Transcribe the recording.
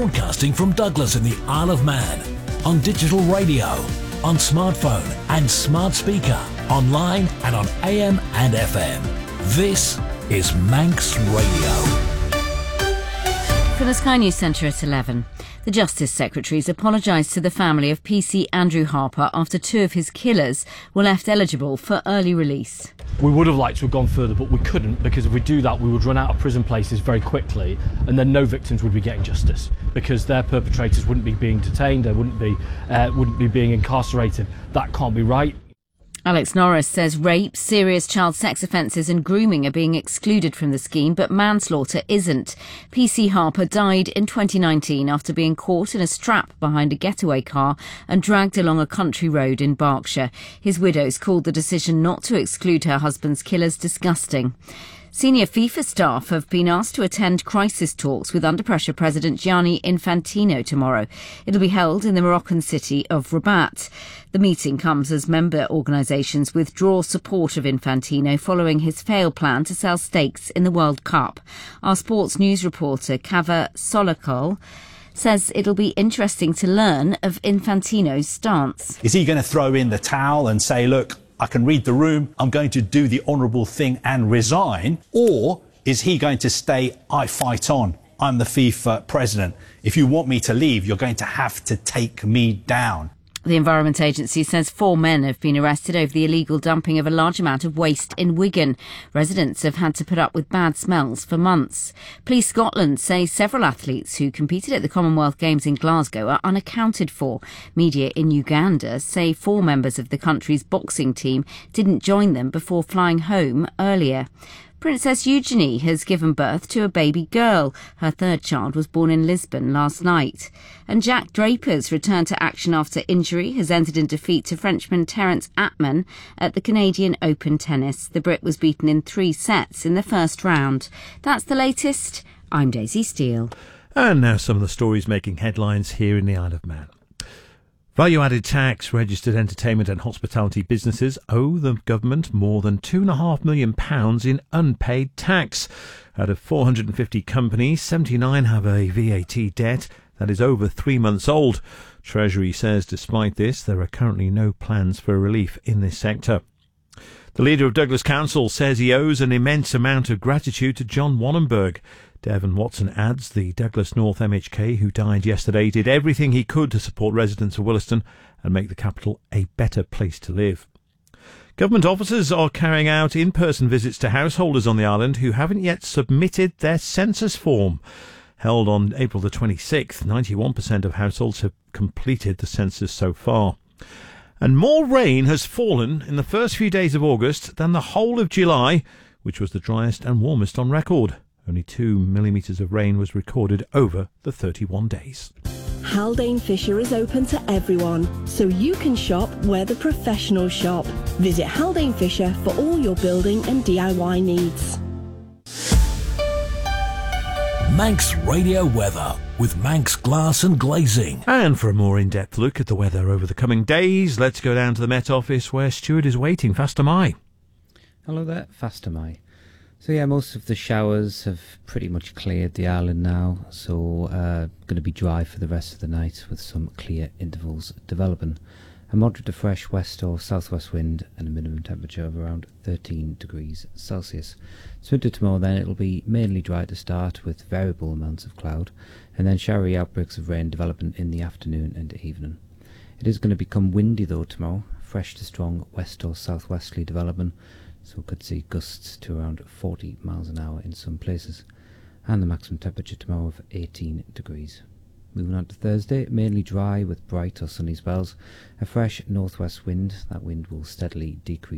Broadcasting from Douglas in the Isle of Man. On digital radio, on smartphone and smart speaker, online and on AM and FM. This is Manx Radio. For the Sky News Centre at 11. The Justice Secretary's apologised to the family of PC Andrew Harper after two of his killers were left eligible for early release. We would have liked to have gone further, but we couldn't, because if we do that, we would run out of prison places very quickly, and then no victims would be getting justice, because their perpetrators wouldn't be being detained, they wouldn't be being incarcerated. That can't be right. Alex Norris says rape, serious child sex offences and grooming are being excluded from the scheme, but manslaughter isn't. PC Harper died in 2019 after being caught in a strap behind a getaway car and dragged along a country road in Berkshire. His widow's called the decision not to exclude her husband's killers disgusting. Senior FIFA staff have been asked to attend crisis talks with under-pressure President Gianni Infantino tomorrow. It'll be held in the Moroccan city of Rabat. The meeting comes as member organisations withdraw support of Infantino following his failed plan to sell stakes in the World Cup. Our sports news reporter, Kava Solokol, says it'll be interesting to learn of Infantino's stance. Is he going to throw in the towel and say, look, I can read the room, I'm going to do the honourable thing and resign? Or is he going to stay, I fight on, I'm the FIFA president. If you want me to leave, you're going to have to take me down. The Environment Agency says 4 men have been arrested over the illegal dumping of a large amount of waste in Wigan. Residents have had to put up with bad smells for months. Police Scotland say several athletes who competed at the Commonwealth Games in Glasgow are unaccounted for. Media in Uganda say 4 members of the country's boxing team didn't join them before flying home earlier. Princess Eugenie has given birth to a baby girl. Her third child was born in Lisbon last night. And Jack Draper's return to action after injury has ended in defeat to Frenchman Terence Atman at the Canadian Open Tennis. The Brit was beaten in 3 sets in the first round. That's the latest. I'm Daisy Steele. And now some of the stories making headlines here in the Isle of Man. Value-added tax registered entertainment and hospitality businesses owe the government more than £2.5 million in unpaid tax. Out of 450 companies, 79 have a VAT debt that is over 3 months old. Treasury says despite this, there are currently no plans for relief in this sector. The leader of Douglas Council says he owes an immense amount of gratitude to John Wannenberg. Devon Watson adds the Douglas North MHK, who died yesterday, did everything he could to support residents of Williston and make the capital a better place to live. Government officers are carrying out in-person visits to householders on the island who haven't yet submitted their census form. Held on April the 26th, 91% of households have completed the census so far. And more rain has fallen in the first few days of August than the whole of July, which was the driest and warmest on record. Only 2 millimetres of rain was recorded over the 31 days. Haldane Fisher is open to everyone, so you can shop where the professionals shop. Visit Haldane Fisher for all your building and DIY needs. Manx Radio Weather with Manx Glass and Glazing. And for a more in-depth look at the weather over the coming days, let's go down to the Met Office where Stuart is waiting. Faster Mai. Hello there, Faster Mai. So yeah, most of the showers have pretty much cleared the island now, so going to be dry for the rest of the night with some clear intervals developing. A moderate to fresh west or southwest wind and a minimum temperature of around 13 degrees Celsius. So into tomorrow then it'll be mainly dry to start with variable amounts of cloud and then showery outbreaks of rain developing in the afternoon and evening. It is going to become windy though tomorrow, fresh to strong west or southwesterly developing. So we could see gusts to around 40 miles an hour in some places. And the maximum temperature tomorrow of 18 degrees. Moving on to Thursday, mainly dry with bright or sunny spells. A fresh northwest wind. That wind will steadily decrease